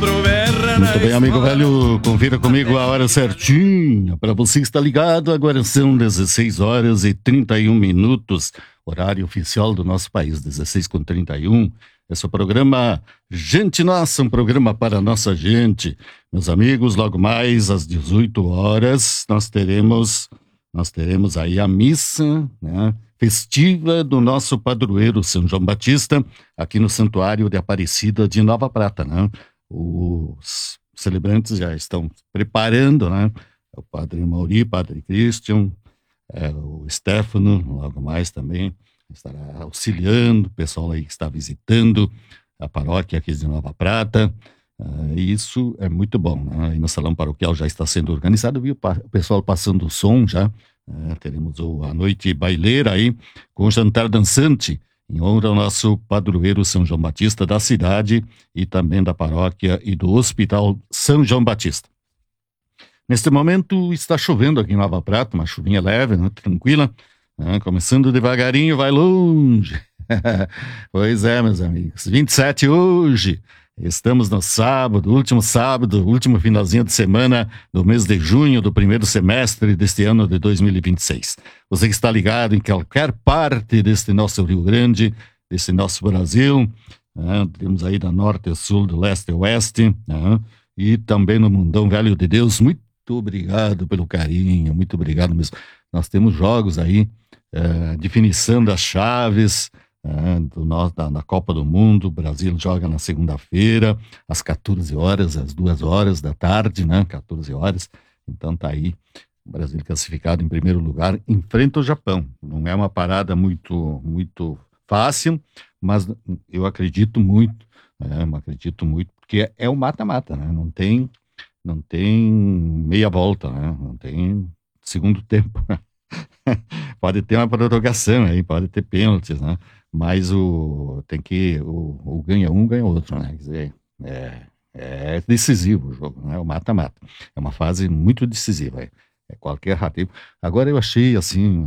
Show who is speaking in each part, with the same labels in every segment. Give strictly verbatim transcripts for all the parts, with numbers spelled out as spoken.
Speaker 1: Muito bem, amigo velho, confira comigo a hora certinha. Para você que está ligado, agora são dezesseis horas e trinta e um minutos, horário oficial do nosso país, dezesseis com trinta e um. Esse é o programa Gente Nossa, um programa para a nossa gente. Meus amigos, logo mais às dezoito horas, nós teremos, nós teremos aí a missa, né, festiva do nosso padroeiro São João Batista, aqui no Santuário de Aparecida de Nova Prata, né? Os celebrantes já estão preparando, né? O padre Mauri, padre Christian, é, o Stefano, logo mais também estará auxiliando o pessoal aí que está visitando a paróquia aqui de Nova Prata. Uh, isso é muito bom, né? E no salão paroquial já está sendo organizado, viu? O pessoal passando o som já. Uh, teremos o, a noite baileira aí, com o jantar dançante, em honra ao nosso padroeiro São João Batista da cidade e também da paróquia e do Hospital São João Batista. Neste momento está chovendo aqui em Nova Prata, uma chuvinha leve, né? Tranquila, né? Começando devagarinho, vai longe. Pois é, meus amigos, vinte e sete hoje, estamos no sábado, último sábado, último finalzinho de semana do mês de junho do primeiro semestre deste ano de dois mil e vinte e seis. Você que está ligado em qualquer parte deste nosso Rio Grande, deste nosso Brasil, né? Temos aí da norte ao sul, do leste ao oeste, né? E também no mundão velho de Deus. Muito obrigado pelo carinho, muito obrigado mesmo. Nós temos jogos aí, é, definição das chaves, É, do, da, da Copa do Mundo. O Brasil joga na segunda-feira, às quatorze horas, às duas horas da tarde, né? quatorze horas. Então tá aí, o Brasil classificado em primeiro lugar, enfrenta o Japão. Não é uma parada muito, muito fácil, mas eu acredito muito, né? Eu acredito muito, porque é o mata-mata, né? Não tem, não tem meia volta, né? Não tem segundo tempo. Pode ter uma prorrogação aí, pode ter pênaltis, né? Mas o, tem que, o, o ganha um, ganha outro, né? Quer dizer, é, é decisivo o jogo, né? O mata-mata. É uma fase muito decisiva, é, é qualquer rateio. Agora eu achei, assim,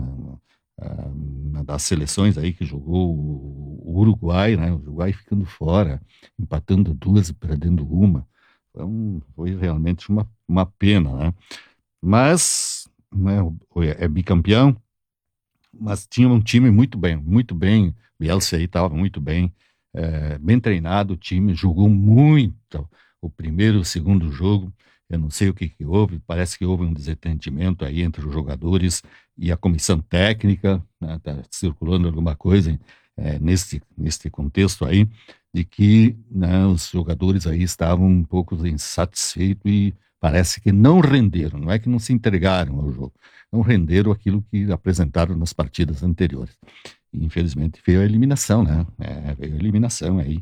Speaker 1: uma das seleções aí que jogou o, o Uruguai, né? O Uruguai ficando fora, empatando duas e perdendo uma. Foi, um, foi realmente uma, uma pena, né? Mas, né, é bicampeão, mas tinha um time muito bem, muito bem. Bielsa aí estava muito bem, é, bem treinado, o time jogou muito o primeiro e o segundo jogo. Eu não sei o que, que houve, parece que houve um desentendimento aí entre os jogadores e a comissão técnica, né? Tá circulando alguma coisa é, nesse, nesse contexto aí, de que, né, os jogadores aí estavam um pouco insatisfeitos e parece que não renderam, não é que não se entregaram ao jogo, não renderam aquilo que apresentaram nas partidas anteriores. E, infelizmente veio a eliminação, né? É, veio a eliminação aí.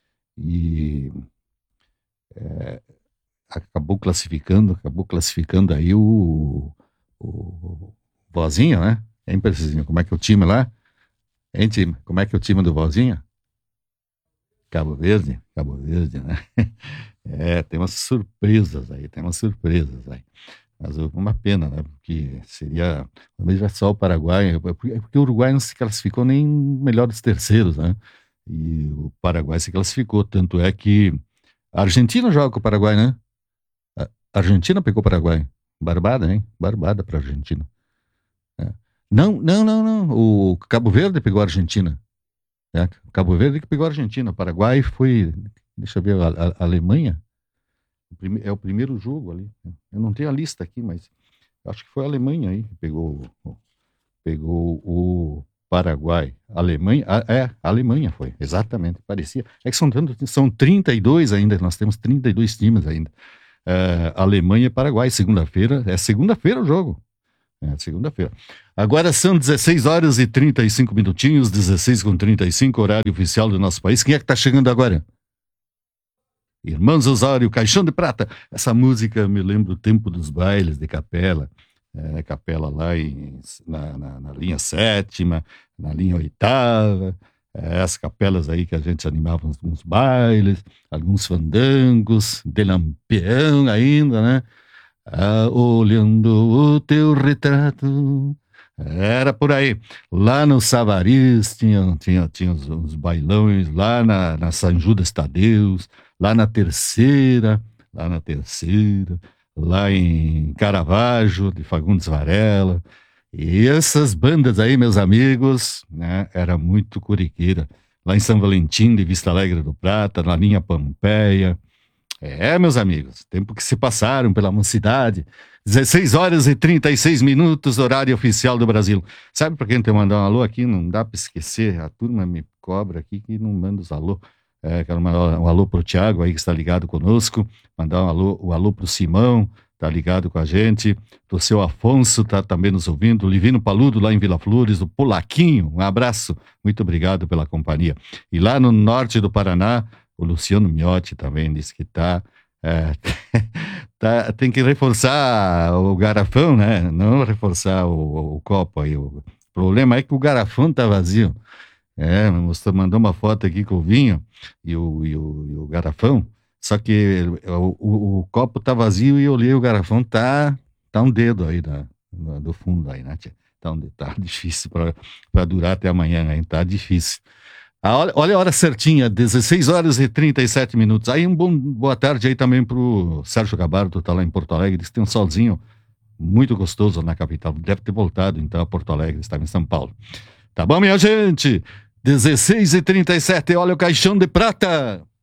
Speaker 1: E é, acabou classificando, acabou classificando aí o, o Vozinha, né? Hein, Precisinho? Como é que é o time lá? Hein, time? Como é que é o time do Vozinha? Cabo Verde? Cabo Verde, né? É, tem umas surpresas aí, tem umas surpresas aí. Mas uma pena, né? Porque seria, talvez já só o Paraguai, porque o Uruguai não se classificou nem melhor dos terceiros, né? E o Paraguai se classificou, tanto é que a Argentina joga com o Paraguai, né? A Argentina pegou o Paraguai. Barbada, hein? Barbada para a Argentina. É. Não, não, não, não. O Cabo Verde pegou a Argentina. É. O Cabo Verde que pegou a Argentina. O Paraguai foi, deixa eu ver, a, a, a Alemanha. É o primeiro jogo ali. Eu não tenho a lista aqui, mas acho que foi a Alemanha aí que pegou, pegou o Paraguai. A Alemanha, é, a Alemanha foi, exatamente, parecia. É que são, são trinta e dois ainda, nós temos trinta e dois times ainda. É, Alemanha e Paraguai, segunda-feira, é segunda-feira o jogo. É segunda-feira. Agora são dezesseis horas e trinta e cinco minutinhos, dezesseis com trinta e cinco, horário oficial do nosso país. Quem é que está chegando agora? Irmãos Osório, Caixão de Prata. Essa música me lembra o tempo dos bailes de capela, é, capela lá em, na, na, na linha sétima, na linha oitava, é, as capelas aí que a gente animava uns, uns bailes, alguns fandangos, de lampião ainda, né? Ah, olhando o teu retrato. Era por aí. Lá no Savaris tinha, tinha, tinha uns, uns bailões, lá na, na São Judas Tadeus, lá na Terceira, lá na Terceira, lá em Caravaggio, de Fagundes Varela. E essas bandas aí, meus amigos, né, era muito corriqueira. Lá em São Valentim, de Vista Alegre do Prata, na linha Pampeia. É, meus amigos, tempo que se passaram pela mocidade. dezesseis horas e trinta e seis minutos, horário oficial do Brasil. Sabe pra quem tem que mandar um alô aqui? Não dá pra esquecer, a turma me cobra aqui que não manda os alô. É, quero mandar um alô pro Thiago aí que está ligado conosco, mandar um alô, um alô pro Simão, tá ligado com a gente, pro seu Afonso, tá também nos ouvindo, o Livino Paludo lá em Vila Flores, o Polaquinho, um abraço, muito obrigado pela companhia. E lá no norte do Paraná, o Luciano Miotti também disse que tá, é, tá, tem que reforçar o garrafão, né? Não reforçar o, o copo aí. O problema é que o garrafão tá vazio. É, mostrou, mandou uma foto aqui com o vinho e o, e o, e o garrafão, só que o, o, o copo tá vazio e eu olhei o garrafão, tá, tá um dedo aí da, da- do fundo aí, né, tia? Tá, um, tá difícil para durar até amanhã, hein? Tá difícil. A hora- olha a hora certinha, dezesseis horas e trinta e sete minutos. Aí um bom, boa tarde aí também pro Sérgio Gabardo, tá lá em Porto Alegre, diz que tem um solzinho muito gostoso na capital. Deve ter voltado então a Porto Alegre, estava em São Paulo. Tá bom, minha gente? dezesseis e trinta e sete, olha o caixão de prata.